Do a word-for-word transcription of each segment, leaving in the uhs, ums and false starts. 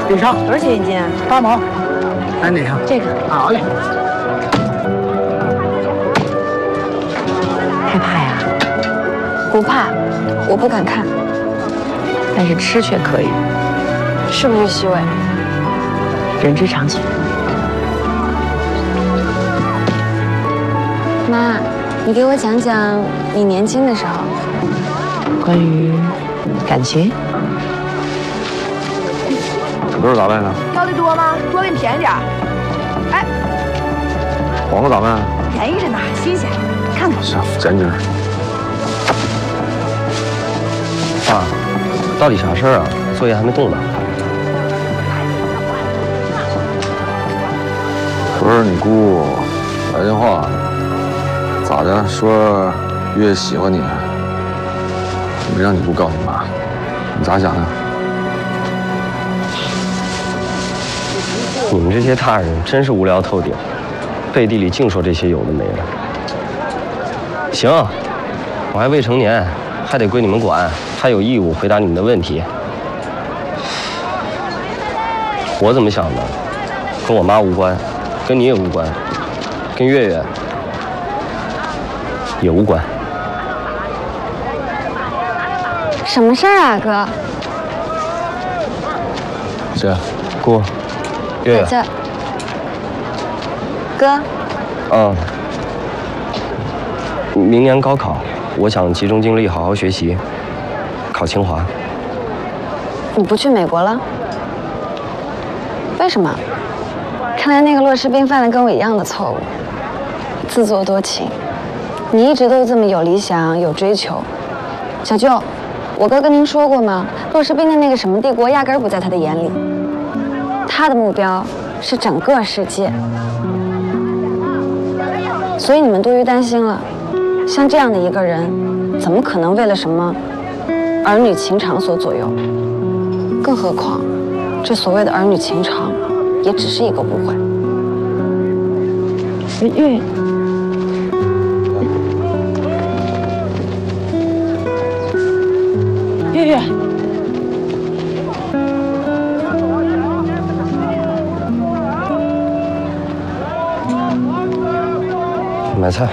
李成， 多少钱一斤啊？ 八毛。来哪个？ 这个。 好嘞。 害怕呀？ 不怕，我不敢看。 但是吃却可以。 是不是虚伪？ 人之常情。 妈，你给我讲讲你年轻的时候。 关于感情。 这都是咋卖呢？ 要的多吗？多给你便宜点。哎， 黄瓜咋卖？ 便宜着呢，新鲜，看看。 是真精。爸，到底啥事儿啊？作业还没动呢。 不是你姑来电话，咋的？说月喜欢你，没让你姑告诉你妈，你咋想的？ 你们这些大人真是无聊透顶，背地里净说这些有的没的。行，我还未成年，还得归你们管，还有义务回答你们的问题。我怎么想的，跟我妈无关，跟你也无关，跟月月也无关。 什么事儿啊，哥？ 这，姑，月月。 这，哥。 嗯。明年高考，我想集中精力好好学习，考清华。 你不去美国了？为什么？看来那个骆士兵犯了跟我一样的错误，自作多情。你一直都这么有理想、有追求。小舅，我哥跟您说过吗？骆士兵的那个什么帝国压根儿不在他的眼里，他的目标是整个世界。所以你们多余担心了。像这样的一个人，怎么可能为了什么儿女情长所左右？更何况，这所谓的儿女情长，也只是一个误会。 月月月， 买菜。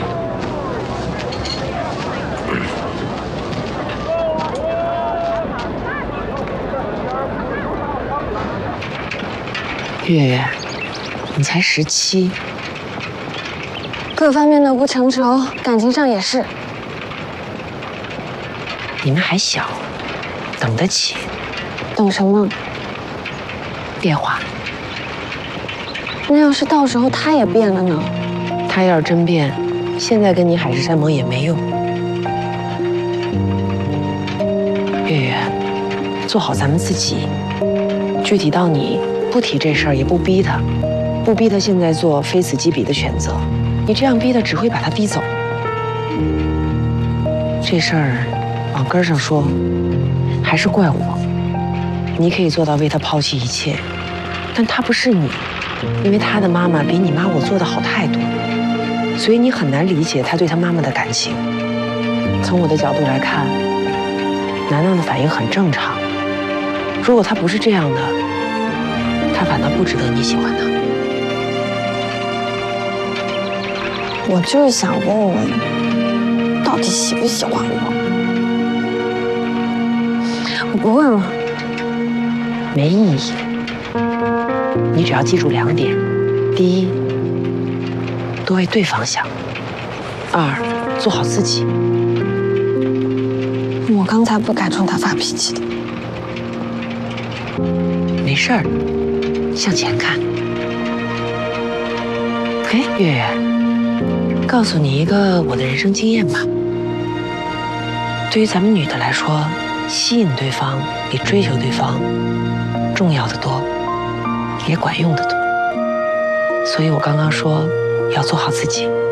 月月，你才十七， 各方面都不成熟，感情上也是。 你们还小，等得起。 等什么？ 变化。 那要是到时候他也变了呢？ 他要是真变，现在跟你海誓山盟也没用。月月，做好咱们自己。具体到你。不提这事儿，也不逼他，不逼他现在做非此即彼的选择。你这样逼他，只会把他逼走。这事儿往根上说，还是怪我。你可以做到为他抛弃一切，但他不是你，因为他的妈妈比你妈我做的好太多，所以你很难理解他对他妈妈的感情。从我的角度来看，楠楠的反应很正常。如果他不是这样的，他反倒不值得你喜欢他。 我就是想问问，到底喜不喜欢我？我不问了， 没意义。你只要记住两点：第一，多为对方想；二，做好自己。 我刚才不该冲他发脾气的。 没事儿。向前看。哎，月月，告诉你一个我的人生经验吧。对于咱们女的来说，吸引对方比追求对方重要的多，也管用的多。所以我刚刚说要做好自己。